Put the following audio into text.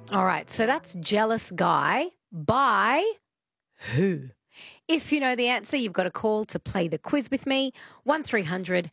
All right, so that's jealous guy by who? If you know the answer, you've got a call to play the quiz with me, 1300